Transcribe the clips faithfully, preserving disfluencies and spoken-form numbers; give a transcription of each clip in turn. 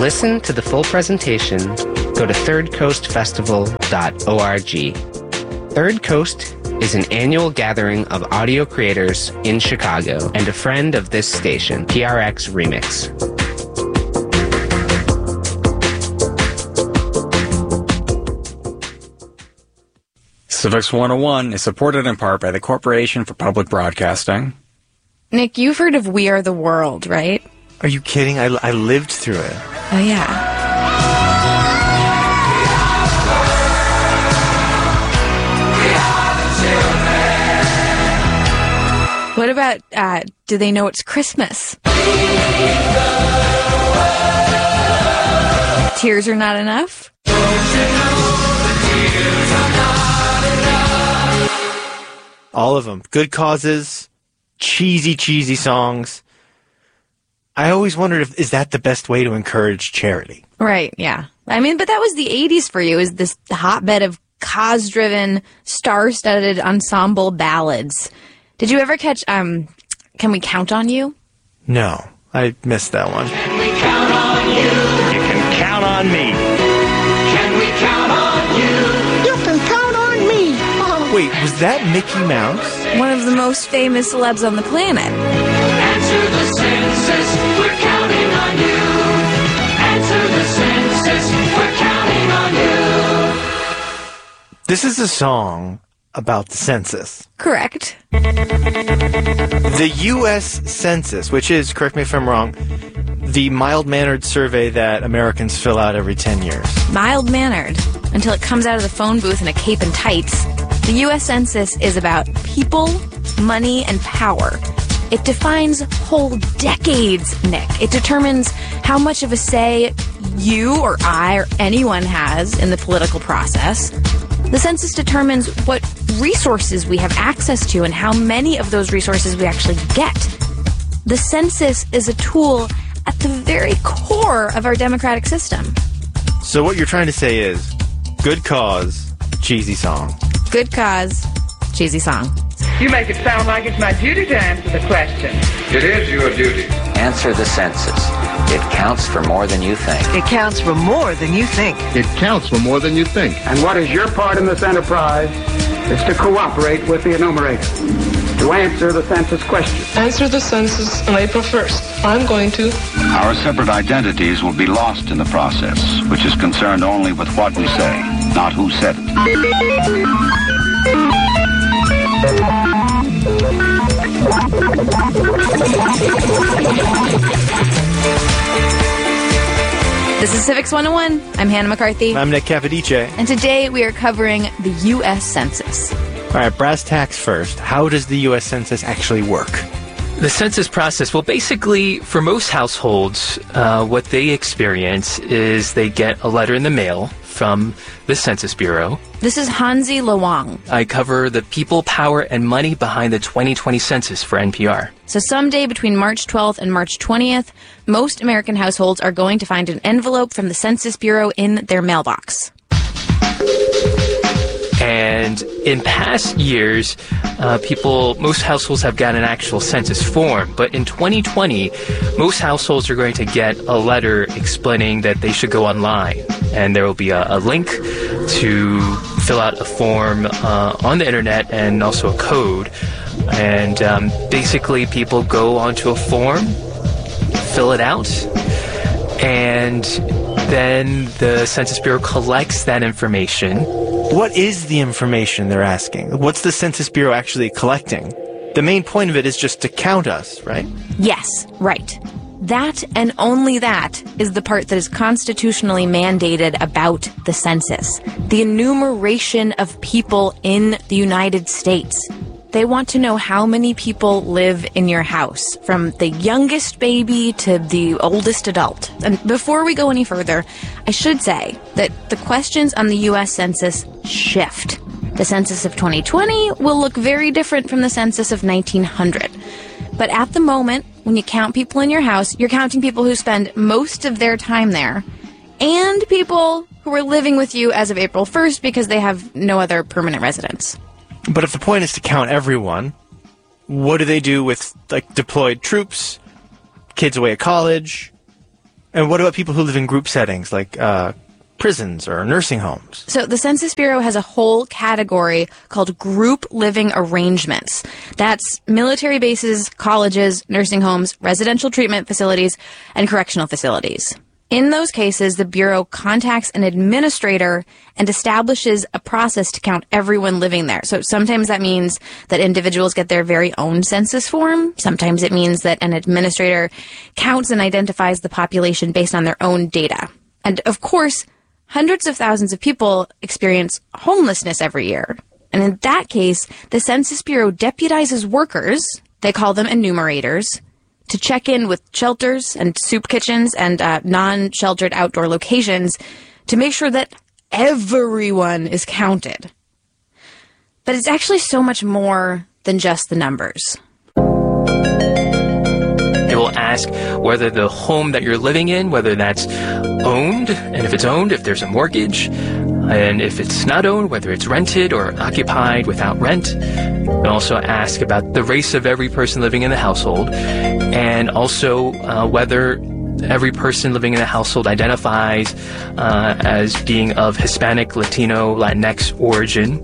listen to the full presentation, go to third coast festival dot org. Third Coast is an annual gathering of audio creators in Chicago and a friend of this station, P R X Remix. Civics one oh one is supported in part by the Corporation for Public Broadcasting. Nick, you've heard of We Are the World, right? Are you kidding? I, I lived through it. Oh, yeah. What about, uh, do they know it's Christmas? Tears are not enough? All of them. Good causes, cheesy, cheesy songs. I always wondered if, is that the best way to encourage charity? Right, yeah. I mean, but that was the eighties for you, is this hotbed of cause-driven, star-studded ensemble ballads. Did you ever catch, um, Can We Count on You? No, I missed that one. Can we count on you? You can count on me. Can we count on you? You can count on me. Oh. Wait, was that Mickey Mouse? One of the most famous celebs on the planet. Answer the census, we're counting on you. Answer the census, we're counting on you. This is a song about the census. Correct. The U S Census, which is, correct me if I'm wrong, the mild-mannered survey that Americans fill out every ten years. Mild-mannered, until it comes out of the phone booth in a cape and tights. The U S Census is about people, money, and power. It defines whole decades, Nick. It determines how much of a say you or I or anyone has in the political process. The census determines what resources we have access to and how many of those resources we actually get. The census is a tool at the very core of our democratic system. So what you're trying to say is, good cause, cheesy song. Good cause, cheesy song. You make it sound like it's my duty to answer the question. It is your duty. Answer the census. It counts for more than you think. It counts for more than you think. It counts for more than you think. And what is your part in this enterprise is to cooperate with the enumerator, to answer the census question. Answer the census on April first. I'm going to. Our separate identities will be lost in the process, which is concerned only with what we say, not who said it. This is Civics one oh one. I'm Hannah McCarthy. I'm Nick Capodice. And today we are covering the U S Census. All right, brass tacks first. How does the U S Census actually work? The census process, well, basically, for most households, uh, what they experience is they get a letter in the mail from the Census Bureau. This is Hansi Lawang. I cover the people, power, and money behind the twenty twenty census for N P R. So someday between March twelfth and March twentieth, most American households are going to find an envelope from the Census Bureau in their mailbox. And in past years, uh, people, most households have gotten an actual census form. But in twenty twenty, most households are going to get a letter explaining that they should go online. And there will be a, a link to fill out a form uh, on the internet and also a code. And um, basically, people go onto a form, fill it out, and then the Census Bureau collects that information. What is the information they're asking? What's the Census Bureau actually collecting? The main point of it is just to count us, right? Yes, right. That and only that is the part that is constitutionally mandated about the census. The enumeration of people in the United States. They want to know how many people live in your house, from the youngest baby to the oldest adult. And before we go any further, I should say that the questions on the U S Census shift. The census of twenty twenty will look very different from the census of nineteen hundred. But at the moment, when you count people in your house, you're counting people who spend most of their time there, and people who are living with you as of April first because they have no other permanent residence. But if the point is to count everyone, what do they do with, like, deployed troops, kids away at college, And what about people who live in group settings, like uh, prisons or nursing homes? So the Census Bureau has a whole category called group living arrangements. That's military bases, colleges, nursing homes, residential treatment facilities, and correctional facilities. In those cases, the Bureau contacts an administrator and establishes a process to count everyone living there. So sometimes that means that individuals get their very own census form. Sometimes it means that an administrator counts and identifies the population based on their own data. And of course, hundreds of thousands of people experience homelessness every year. And in that case, the Census Bureau deputizes workers, they call them enumerators, to check in with shelters and soup kitchens and uh, non-sheltered outdoor locations to make sure that everyone is counted. But it's actually so much more than just the numbers. It will ask whether the home that you're living in, whether that's owned, and if it's owned, if there's a mortgage, and if it's not owned, whether it's rented or occupied without rent. It also ask about the race of every person living in the household, and also uh, whether every person living in the household identifies uh, as being of Hispanic, Latino, Latinx origin.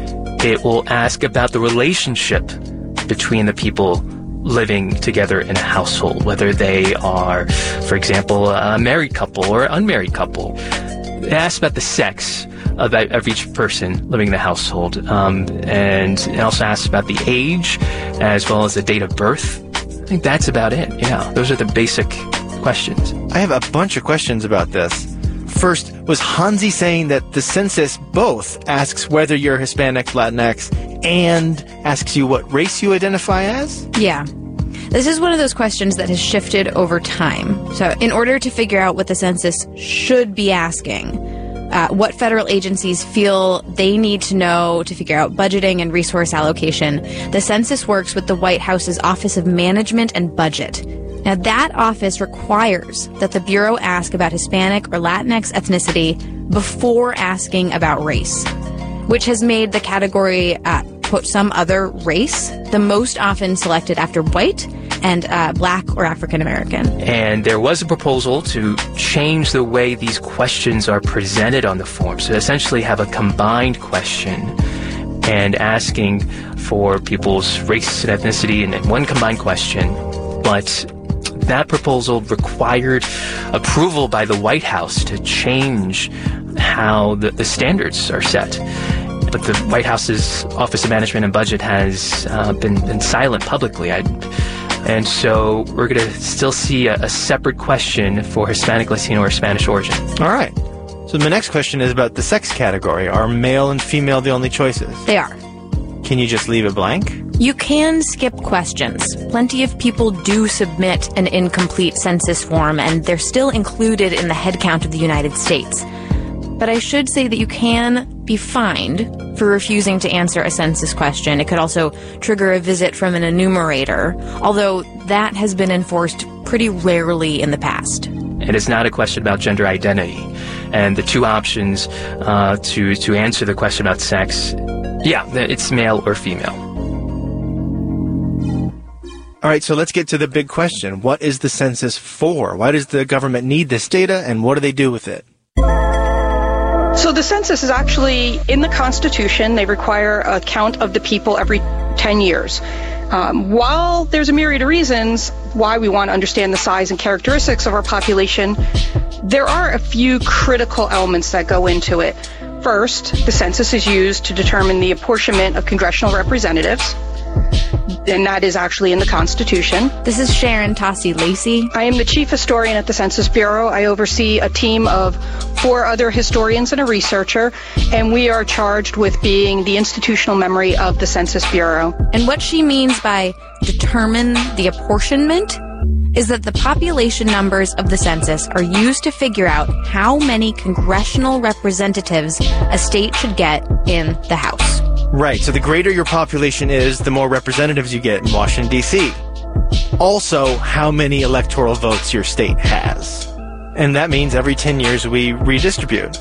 It will ask about the relationship between the people living together in a household, whether they are, for example, a married couple or unmarried couple. It asks about the sex of, of each person living in the household, um, and it also asks about the age as well as the date of birth. I think that's about it. Yeah, those are the basic questions. I have a bunch of questions about this. First, was Hansi saying that the census both asks whether you're Hispanic, Latinx, and asks you what race you identify as? Yeah. This is one of those questions that has shifted over time. So in order to figure out what the census should be asking, uh, what federal agencies feel they need to know to figure out budgeting and resource allocation, the census works with the White House's Office of Management and Budget. Now, that office requires that the Bureau ask about Hispanic or Latinx ethnicity before asking about race, which has made the category, uh, quote, some other race, the most often selected after white and uh, black or African American. And there was a proposal to change the way these questions are presented on the form, so essentially have a combined question and asking for people's race and ethnicity in one combined question. But that proposal required approval by the White House to change how the, the standards are set. But the White House's Office of Management and Budget has uh, been, been silent publicly. I, and so we're going to still see a, a separate question for Hispanic, Latino, or Spanish origin. All right. So my next question is about the sex category. Are male and female the only choices? They are. Can you just leave it blank? You can skip questions. Plenty of people do submit an incomplete census form, and they're still included in the head count of the United States. But I should say that you can be fined for refusing to answer a census question. It could also trigger a visit from an enumerator, although that has been enforced pretty rarely in the past. It is not a question about gender identity. And the two options uh, to, to answer the question about sex, yeah, it's male or female. All right, so let's get to the big question. What is the census for? Why does the government need this data, and what do they do with it? So the census is actually in the Constitution. They require a count of the people every ten years. Um, while there's a myriad of reasons why we want to understand the size and characteristics of our population, there are a few critical elements that go into it. First, the census is used to determine the apportionment of congressional representatives, and that is actually in the Constitution. This is Sharon Tossi Lacey. I am the chief historian at the Census Bureau. I oversee a team of four other historians and a researcher, and we are charged with being the institutional memory of the Census Bureau. And what she means by determine the apportionment is that the population numbers of the census are used to figure out how many congressional representatives a state should get in the House. Right, so the greater your population is, the more representatives you get in Washington, D C Also, how many electoral votes your state has. And that means every ten years we redistribute.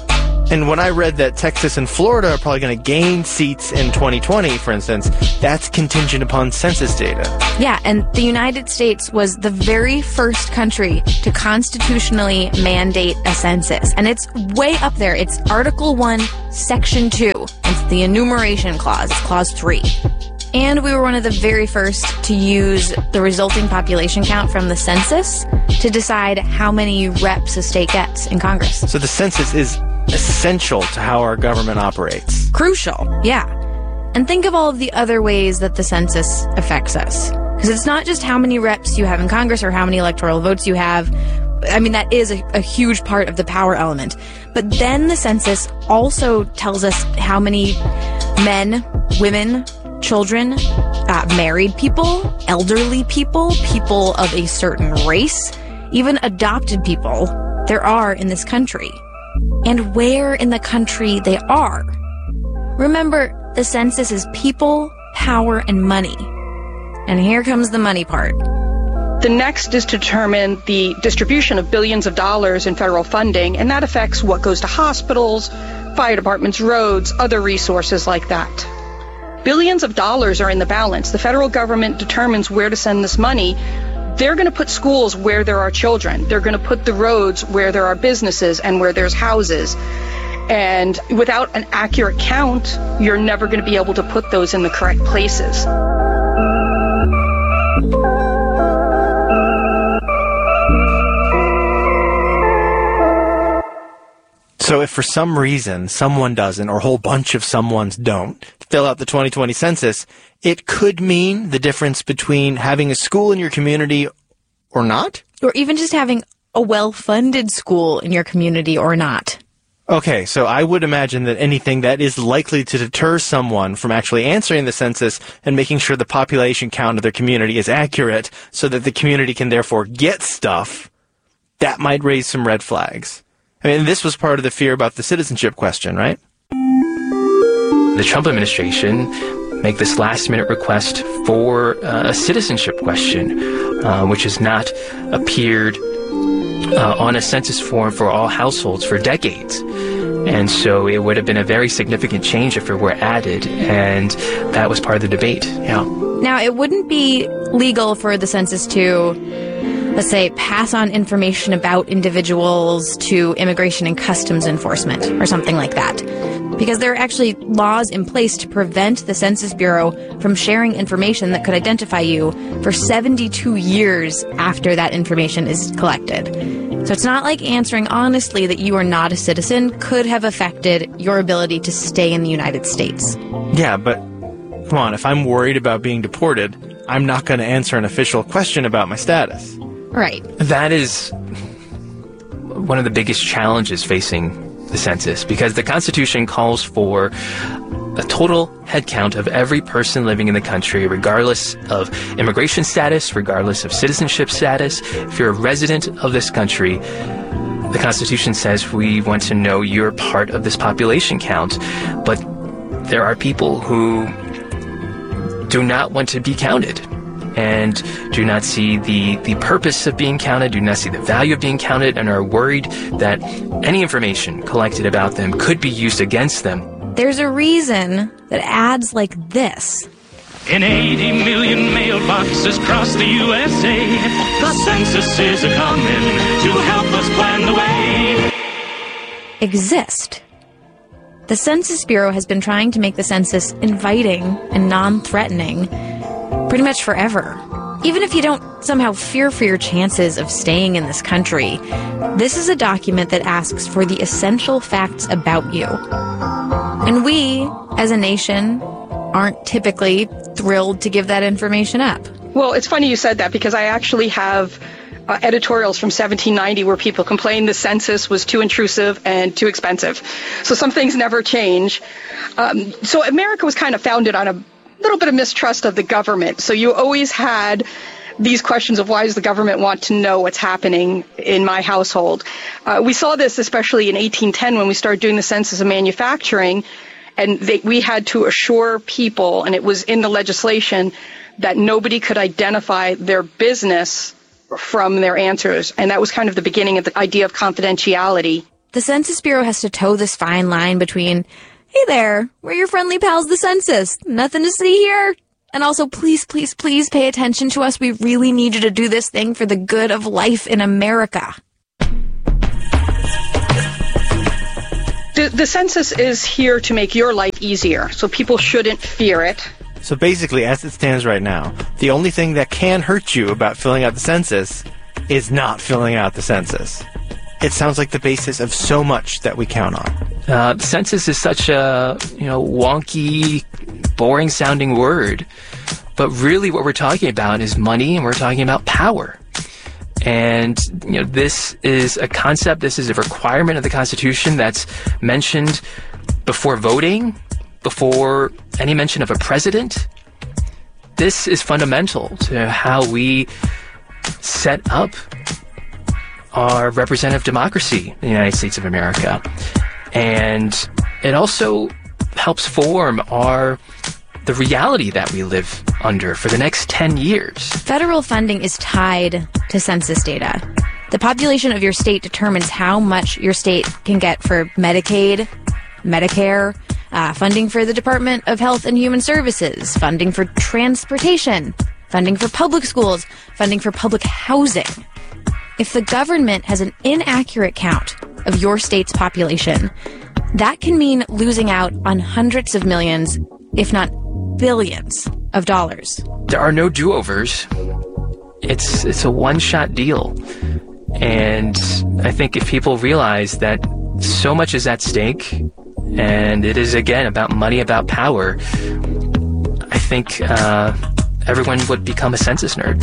And when I read that Texas and Florida are probably going to gain seats in twenty twenty, for instance, that's contingent upon census data. Yeah, and the United States was the very first country to constitutionally mandate a census. And it's way up there. It's Article one, Section two. It's the enumeration clause. It's Clause three. And we were one of the very first to use the resulting population count from the census to decide how many reps a state gets in Congress. So the census is essential to how our government operates. Crucial, yeah. And think of all of the other ways that the census affects us. Because it's not just how many reps you have in Congress or how many electoral votes you have. I mean, that is a, a huge part of the power element. But then the census also tells us how many men, women, children, uh, married people, elderly people, people of a certain race, even adopted people there are in this country. And where in the country they are. Remember, the census is people, power, and money. And here comes the money part. The next is to determine the distribution of billions of dollars in federal funding, and that affects what goes to hospitals, fire departments, roads, other resources like that. Billions of dollars are in the balance. The federal government determines where to send this money. They're going to put schools where there are children. They're going to put the roads where there are businesses and where there's houses. And without an accurate count, you're never going to be able to put those in the correct places. So if for some reason someone doesn't, or a whole bunch of someones don't, fill out the twenty twenty census, it could mean the difference between having a school in your community or not? Or even just having a well-funded school in your community or not. Okay, so I would imagine that anything that is likely to deter someone from actually answering the census and making sure the population count of their community is accurate so that the community can therefore get stuff, that might raise some red flags. I mean, this was part of the fear about the citizenship question, right? The Trump administration make this last-minute request for uh, a citizenship question, uh, which has not appeared uh, on a census form for all households for decades. And so it would have been a very significant change if it were added, and that was part of the debate. Yeah. Now, it wouldn't be legal for the census to, let's say, pass on information about individuals to Immigration and Customs Enforcement or something like that. Because there are actually laws in place to prevent the Census Bureau from sharing information that could identify you for seventy-two years after that information is collected. So it's not like answering honestly that you are not a citizen could have affected your ability to stay in the United States. Yeah, but come on, if I'm worried about being deported, I'm not going to answer an official question about my status. Right. That is one of the biggest challenges facing the census, because the Constitution calls for a total head count of every person living in the country, regardless of immigration status, regardless of citizenship status. If you're a resident of this country, the Constitution says we want to know you're part of this population count. But there are people who do not want to be counted and do not see the, the purpose of being counted, do not see the value of being counted, and are worried that any information collected about them could be used against them. There's a reason that ads like this. In eighty million mailboxes across the U S A, the census is a-comin' to help us plan the way. Exist. The Census Bureau has been trying to make the census inviting and non-threatening pretty much forever. Even if you don't somehow fear for your chances of staying in this country, this is a document that asks for the essential facts about you. And we, as a nation, aren't typically thrilled to give that information up. Well, it's funny you said that, because I actually have uh, editorials from seventeen ninety where people complained the census was too intrusive and too expensive. So some things never change. Um, so America was kind of founded on a little bit of mistrust of the government. So you always had these questions of why does the government want to know what's happening in my household? Uh, we saw this especially in eighteen ten when we started doing the census of manufacturing, and they, we had to assure people, and it was in the legislation, that nobody could identify their business from their answers. And that was kind of the beginning of the idea of confidentiality. the Census Bureau has to toe this fine line between, hey there, we're your friendly pals, the census. Nothing to see here. And also, please, please, please pay attention to us. We really need you to do this thing for the good of life in America. The, the census is here to make your life easier, so people shouldn't fear it. So basically, as it stands right now, the only thing that can hurt you about filling out the census is not filling out the census. It sounds like the basis of so much that we count on. Uh, census is such a, you know, wonky, boring-sounding word. But really what we're talking about is money, and we're talking about power. And, you know, this is a concept, this is a requirement of the Constitution that's mentioned before voting, before any mention of a president. This is fundamental to how we set up our representative democracy in the United States of America. And it also helps form our the reality that we live under for the next ten years. Federal funding is tied to census data. The population of your state determines how much your state can get for Medicaid, Medicare, uh, funding for the Department of Health and Human Services, funding for transportation, funding for public schools, funding for public housing. If the government has an inaccurate count of your state's population, that can mean losing out on hundreds of millions, if not billions, of dollars. There are no do-overs. It's it's a one-shot deal. And I think if people realize that so much is at stake, and it is, again, about money, about power, I think uh, everyone would become a census nerd.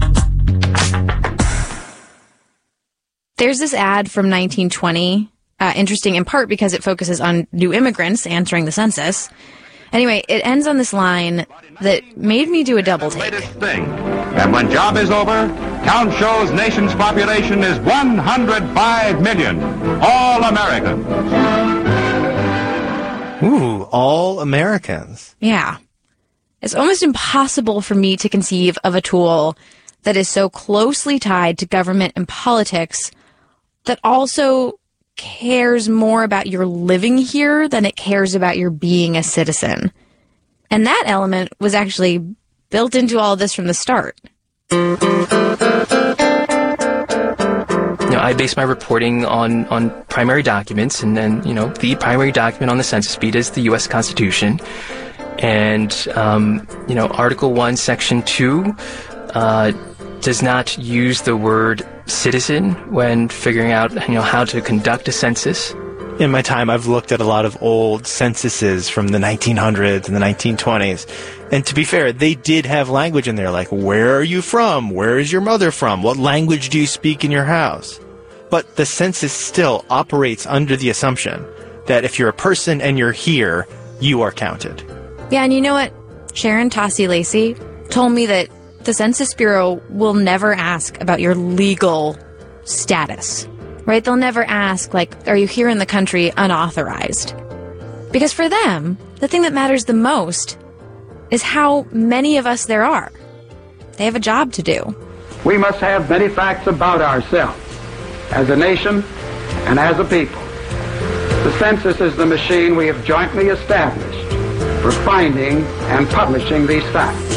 There's this ad from nineteen twenty, uh, interesting in part because it focuses on new immigrants answering the census. Anyway, it ends on this line that made me do a double take. Thing. And when job is over, count shows nation's population is one hundred five million. All Americans. Ooh, all Americans. Yeah. It's almost impossible for me to conceive of a tool that is so closely tied to government and politics that also cares more about your living here than it cares about your being a citizen. And that element was actually built into all of this from the start. You know, I base my reporting on, on primary documents, and then, you know, the primary document on the census beat is the U S Constitution. And, um, you know, Article one, Section two uh, does not use the word citizen when figuring out, you know, how to conduct a census. In my time, I've looked at a lot of old censuses from the nineteen hundreds and the nineteen twenties. And to be fair, they did have language in there, like, where are you from? Where is your mother from? What language do you speak in your house? But the census still operates under the assumption that if you're a person and you're here, you are counted. Yeah, and you know what? Sharon Tossie Lacey told me that the Census Bureau will never ask about your legal status, right? They'll never ask, like, are you here in the country unauthorized? Because for them, the thing that matters the most is how many of us there are. They have a job to do. We must have many facts about ourselves as a nation and as a people. The census is the machine we have jointly established for finding and publishing these facts.